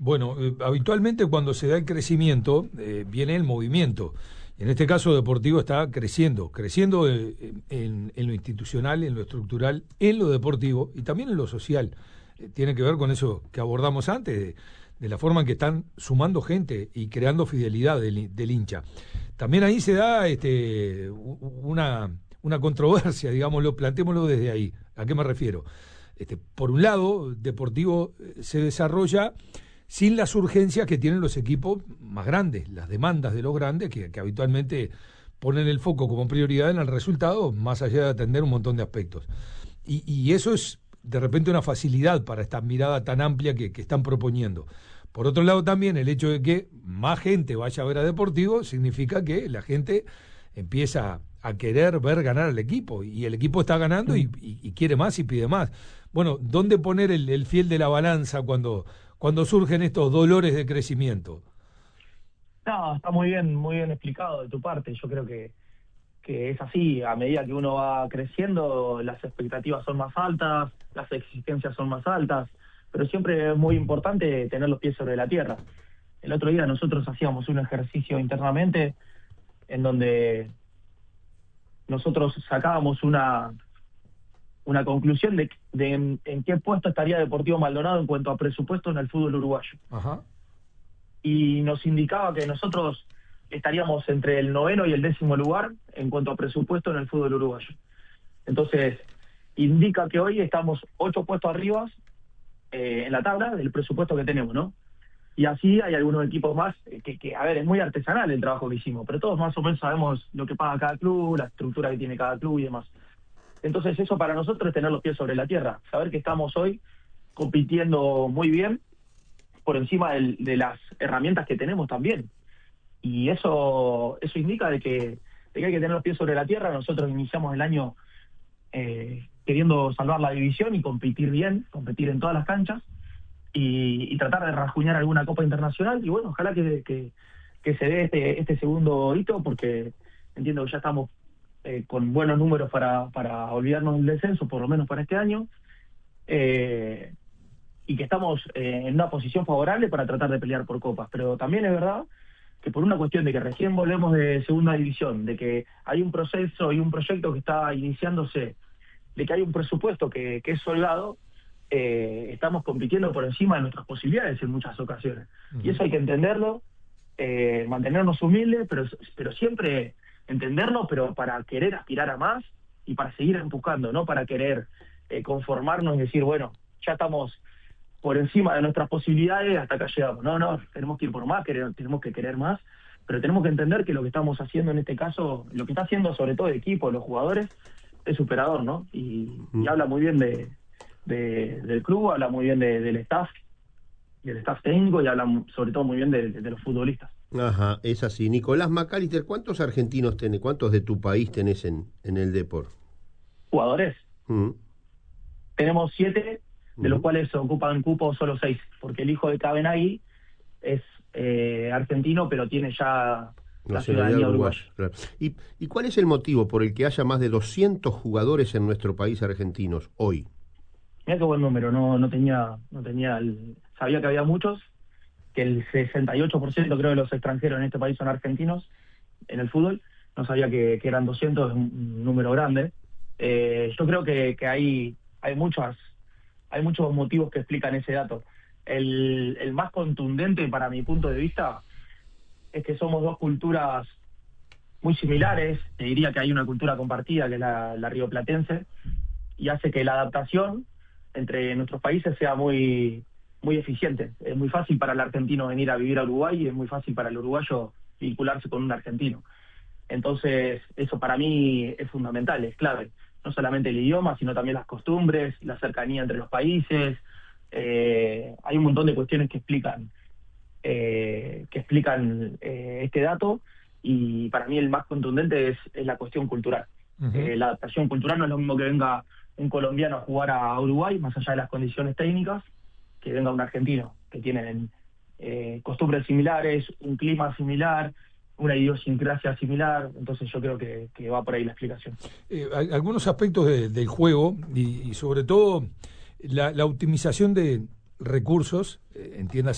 Bueno, habitualmente cuando se da el crecimiento, viene el movimiento. En este caso, Deportivo está creciendo en lo institucional, en lo estructural, en lo deportivo y también en lo social. Tiene que ver con eso que abordamos antes, de la forma en que están sumando gente y creando fidelidad del hincha. También ahí se da una controversia, digámoslo, plantémoslo desde ahí. ¿A qué me refiero? Por un lado, Deportivo se desarrolla sin las urgencias que tienen los equipos más grandes, las demandas de los grandes, que habitualmente ponen el foco como prioridad en el resultado, más allá de atender un montón de aspectos. Y eso es, de repente, una facilidad para esta mirada tan amplia que están proponiendo. Por otro lado, también el hecho de que más gente vaya a ver a Deportivo significa que la gente empieza a querer ver ganar al equipo, y el equipo está ganando y quiere más y pide más. Bueno, ¿dónde poner el fiel de la balanza cuando surgen estos dolores de crecimiento? No, está muy bien explicado de tu parte. Yo creo que es así. A medida que uno va creciendo, las expectativas son más altas, las exigencias son más altas, pero siempre es muy importante tener los pies sobre la tierra. El otro día nosotros hacíamos un ejercicio internamente en donde nosotros sacábamos una conclusión de en qué puesto estaría Deportivo Maldonado en cuanto a presupuesto en el fútbol uruguayo. Ajá. Y nos indicaba que nosotros estaríamos entre el 9º y el 10º lugar en cuanto a presupuesto en el fútbol uruguayo. Entonces, indica que hoy estamos 8 puestos arriba en la tabla del presupuesto que tenemos, ¿no? Y así hay algunos equipos más que, a ver, es muy artesanal el trabajo que hicimos, pero todos más o menos sabemos lo que paga cada club, la estructura que tiene cada club y demás. Entonces eso para nosotros es tener los pies sobre la tierra, saber que estamos hoy compitiendo muy bien por encima de las herramientas que tenemos también. Y eso indica de que hay que tener los pies sobre la tierra. Nosotros iniciamos el año queriendo salvar la división y competir bien, competir en todas las canchas y tratar de rajuñar alguna copa internacional. Y bueno, ojalá que se dé este segundo hito, porque entiendo que ya estamos con buenos números para olvidarnos del descenso, por lo menos para este año, y que estamos en una posición favorable para tratar de pelear por copas. Pero también es verdad que por una cuestión de que recién volvemos de segunda división, de que hay un proceso y un proyecto que está iniciándose, de que hay un presupuesto que es holgado, estamos compitiendo por encima de nuestras posibilidades en muchas ocasiones. Y eso hay que entenderlo, mantenernos humildes, pero siempre entenderlo, pero para querer aspirar a más y para seguir empujando, no para querer conformarnos y decir, bueno, ya estamos por encima de nuestras posibilidades, hasta acá llegamos. No, tenemos que ir por más, tenemos que querer más, pero tenemos que entender que lo que estamos haciendo en este caso, lo que está haciendo sobre todo el equipo, los jugadores, es superador, ¿no? Y habla muy bien del club, habla muy bien del staff técnico, y habla sobre todo muy bien de los futbolistas. Ajá, es así. Nicolás McAllister, ¿cuántos argentinos tenés, cuántos de tu país tenés en el Depor? Jugadores. Tenemos 7, de los cuales ocupan cupo solo 6, porque el hijo de Cabenagui es argentino, pero tiene ya la ciudadanía uruguaya. Claro. ¿Y cuál es el motivo por el que haya más de 200 jugadores en nuestro país argentinos hoy? Mira qué buen número, no tenía sabía que había muchos, que el 68% creo de los extranjeros en este país son argentinos en el fútbol. No sabía que eran 200, es un número grande. Yo creo que hay muchos motivos que explican ese dato. El más contundente para mi punto de vista es que somos dos culturas muy similares. Te diría que hay una cultura compartida, que es la rioplatense, y hace que la adaptación entre nuestros países sea muy eficiente. Es muy fácil para el argentino venir a vivir a Uruguay y es muy fácil para el uruguayo vincularse con un argentino. Entonces, eso para mí es fundamental, es clave. No solamente el idioma, sino también las costumbres, la cercanía entre los países. Hay un montón de cuestiones que explican este dato, y para mí el más contundente es la cuestión cultural. La adaptación cultural no es lo mismo que venga un colombiano a jugar a Uruguay, más allá de las condiciones técnicas, que venga un argentino, que tienen costumbres similares, un clima similar, una idiosincrasia similar. Entonces yo creo que va por ahí la explicación. Algunos aspectos del juego y sobre todo la optimización de recursos, entiéndase